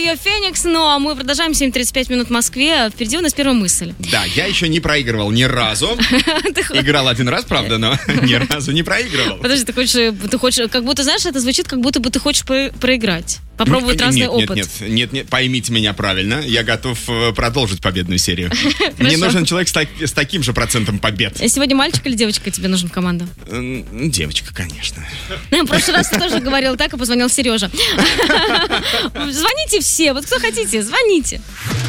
Радио Феникс, ну а мы продолжаем 7:35 минут в Москве. Впереди у нас первая мысль. Да, я еще не проигрывал ни разу. Играл один раз, правда, но ни разу не проигрывал. Подожди, ты хочешь, как будто, знаешь, это звучит, как будто бы ты хочешь проиграть. Попробовать разный опыт. Нет, поймите меня правильно. Я готов продолжить победную серию. Мне нужен человек с таким же процентом побед. Сегодня мальчик или девочка тебе нужен в команду? Девочка, конечно. В прошлый раз ты тоже говорил так, и позвонил Сережа. Звоните все, вот кто хотите, звоните.